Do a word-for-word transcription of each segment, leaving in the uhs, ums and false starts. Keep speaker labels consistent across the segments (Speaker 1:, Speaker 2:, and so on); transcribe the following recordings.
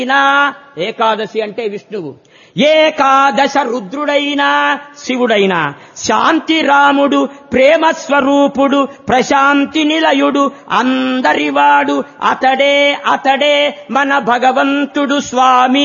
Speaker 1: ఏకాదశి అంటే విష్ణువు, ఏకాదశ రుద్రుడైనా శివుడైనా, శాంతి రాముడు, ప్రేమ స్వరూపుడు, ప్రశాంతి నిలయుడు, అందరివాడు అతడే అతడే మన భగవంతుడు స్వామి.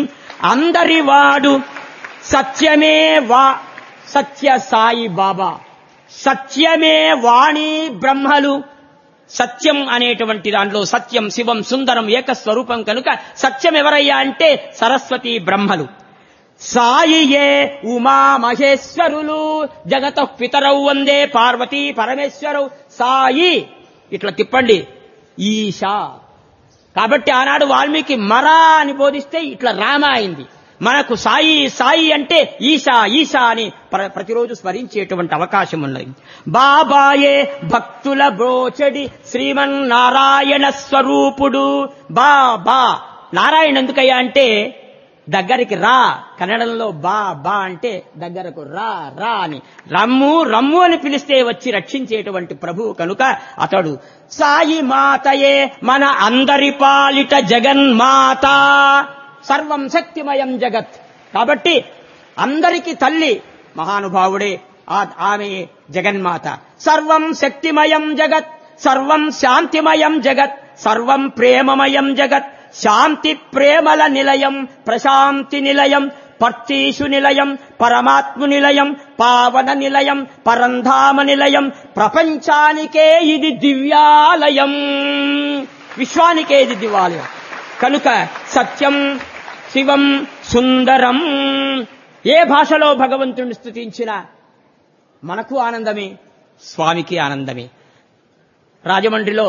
Speaker 1: అందరివాడు సత్యమే వా సత్య సాయి బాబా, సత్యమే వాణి బ్రహ్మలు. సత్యం అనేటువంటి దాంట్లో సత్యం శివం సుందరం ఏకస్వరూపం కనుక సత్యం ఎవరయ్యా అంటే సరస్వతి బ్రహ్మలు. సాయియే ఉమా మహేశ్వరులు, జగత పితరౌ వందే పార్వతీ పరమేశ్వరౌ. సాయి ఇట్లా తిప్పండి ఈశా. కాబట్టి ఆనాడు వాల్మీకి మరా అని బోధిస్తే ఇట్లా రామ అయింది. మనకు సాయి సాయి అంటే ఈశా ఈశా అని ప్రతిరోజు స్మరించేటువంటి అవకాశం ఉన్నది. బాబాయే భక్తుల బ్రోచడి శ్రీమన్నారాయణ స్వరూపుడు. బాబా నారాయణ ఎందుకయ్యా అంటే దగ్గరికి రా. కన్నడంలో బా బా అంటే దగ్గరకు రా రా అని, రమ్ము రమ్ము అని పిలిస్తే వచ్చి రక్షించేటువంటి ప్రభువు కనుక అతడు సాయి మాతయే మన అందరి పాలిట జగన్మాత. సర్వం శక్తిమయం జగత్. కాబట్టి అందరికి తల్లి మహానుభావుడే, ఆమె జగన్మాత. సర్వం శక్తిమయం జగత్, సర్వం శాంతిమయం జగత్, సర్వం ప్రేమమయం జగత్. శాంతి ప్రేమల నిలయం, ప్రశాంతి నిలయం, పర్తీషు నిలయం, పరమాత్మ నిలయం, పావన నిలయం, పరంధామ నిలయం. ప్రపంచానికే ఇది దివ్యాలయం, విశ్వానికే ఇది దివ్యాలయం. కనుక సత్యం శివం సుందరం. ఏ భాషలో భగవంతుడిని స్తుతించినా మనకు ఆనందమే, స్వామికి ఆనందమే. రాజమండ్రిలో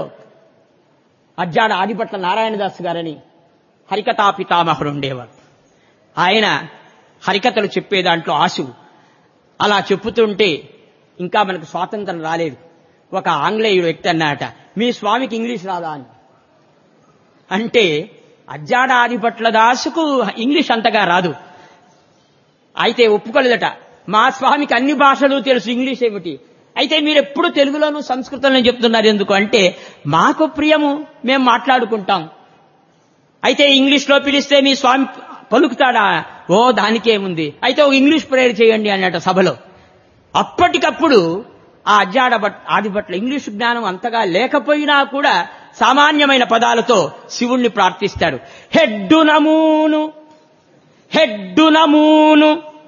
Speaker 1: అజ్జాడ ఆదిపట్ల నారాయణదాస్ గారని హరికథా పితామహుడు ఉండేవారు. ఆయన హరికథలు చెప్పే దాంట్లో ఆశువు. అలా చెప్పుతుంటే ఇంకా మనకు స్వాతంత్రం రాలేదు. ఒక ఆంగ్లేయుడు వ్యక్తి అన్నట, మీ స్వామికి ఇంగ్లీష్ రాదా అని. అంటే అజ్జాడ ఆదిపట్ల దాసుకు ఇంగ్లీష్ అంతగా రాదు. అయితే ఒప్పుకోలేదట. మా స్వామికి అన్ని భాషలు తెలుసు, ఇంగ్లీష్ ఏమిటి? అయితే మీరు ఎప్పుడు తెలుగులోనూ సంస్కృతంలో చెప్తున్నారు ఎందుకు అంటే, మాకు ప్రియము, మేము మాట్లాడుకుంటాం. అయితే ఇంగ్లీష్ లో పిలిస్తే మీ స్వామి పలుకుతాడా? ఓ దానికేముంది, అయితే ఒక ఇంగ్లీష్ ప్రేయర్ చేయండి అన్నట సభలో. అప్పటికప్పుడు ఆ అజ్జాడ ఆదిపట్ల ఇంగ్లీష్ జ్ఞానం అంతగా లేకపోయినా కూడా సామాన్యమైన పదాలతో శివుణ్ణి ప్రార్థిస్తాడు. హెడ్డు నమూను హెడ్డు నమూను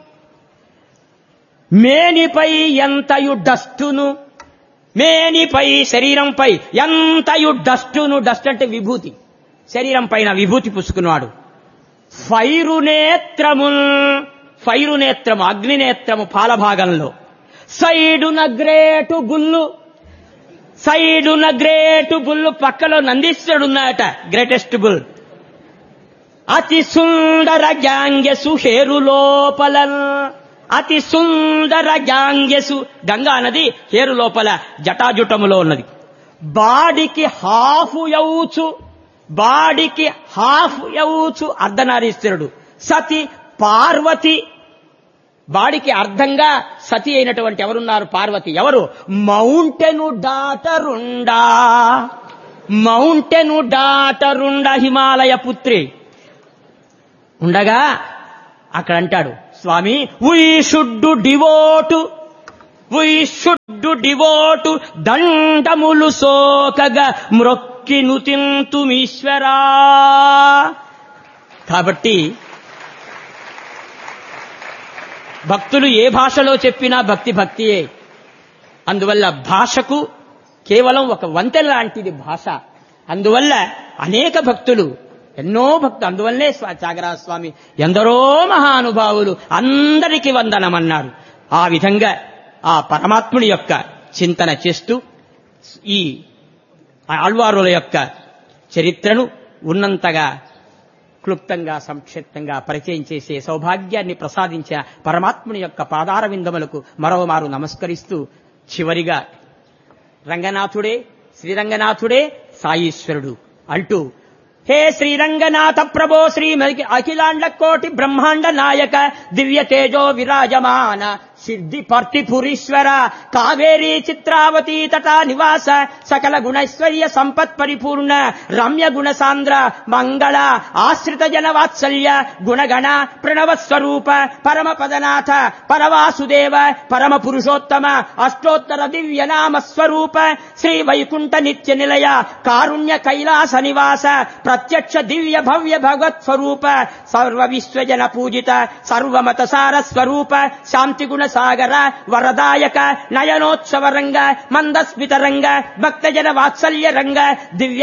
Speaker 1: మేనిపై ఎంతయు డస్టును, మేనిపై శరీరంపై ఎంతయు డస్టును. డస్ట్ అంటే విభూతి, శరీరం పైన విభూతి పుసుకున్నాడు. Fire నేత్రము, fire నేత్రము అగ్నినేత్రము పాలభాగంలో. సైడున గ్రేటు బుల్లు, సైడున గ్రేటు బుల్లు పక్కలో నందీశ్వరుడు ఉన్నాయట, గ్రేటెస్ట్ బుల్. అతి సుందర గ్యాంగెసు హేరు లోపల, అతి సుందర గ్యాంగెసు గంగా నది హేరు లోపల జటాజుటములో ఉన్నది. బాడికి హాఫ్ యౌచు, బాడికి హాఫ్ యౌచు అర్ధనారీశ్వరుడు. సతి పార్వతి, బాడికి అర్థంగా సతి అయినటువంటి ఎవరున్నారు? పార్వతి. ఎవరు? మౌంటెను డాటరుండా, మౌంటెను డాటరుండా హిమాలయ పుత్రి ఉండగా అక్కడ అంటాడు స్వామి, వీ షుడ్ డివోటు, వీ షుడ్ డివోటు దండములు సోకగా మ్రొక్కి నుతింతుమీశ్వరా. కాబట్టి భక్తులు ఏ భాషలో చెప్పినా భక్తి భక్తియే. అందువల్ల భాషకు కేవలం ఒక వంతెన లాంటిది భాష. అందువల్ల అనేక భక్తులు, ఎన్నో భక్తులు, అందువల్లే త్యాగరాజ స్వామి ఎందరో మహానుభావులు అందరికీ వందనమన్నారు. ఆ విధంగా ఆ పరమాత్ముడి యొక్క చింతన చేస్తూ ఈ ఆళ్వారుల యొక్క చరిత్రను ఉన్నంతగా క్లుప్తంగా సంక్షిప్తంగా పరిచయం చేసే సౌభాగ్యాన్ని ప్రసాదించిన పరమాత్ముని యొక్క పాదార విందములకు మరోమారు నమస్కరిస్తూ చివరిగా రంగనాథుడే శ్రీరంగనాథుడే సాయీశ్వరుడు అంటూ, హే శ్రీరంగనాథ ప్రభో శ్రీ అఖిలాండ కోటి బ్రహ్మాండ నాయక దివ్య తేజో విరాజమాన సిద్ధి పర్తిపురీశ్వర కావేరీ చిత్రావతీ తటా నివాస సకల గుణైశ్వర్య సంపత్ పరిపూర్ణ రమ్య గుణ సాంద్ర మంగళ ఆశ్రిత జన వాత్సల్య గుణగణ ప్రణవ స్వరూప పరమ పదనాథ పరవాసుదేవ పరమ పురుషోత్తమ అష్టోత్తర దివ్య నామ స్వరూప శ్రీ వైకుంఠ నిత్య నిలయ కారుణ్య కైలాస నివాస ప్రత్యక్ష దివ్య భవ్య భగవత్ స్వరూప సర్వ విశ్వజన పూజిత సర్వమత సార స్వరూప శాంతి గుణ సాగర వరదాయక నయనోత్సవ రంగ మందస్మిత రంగ భక్తజన వాత్సల్య రంగ దివ్య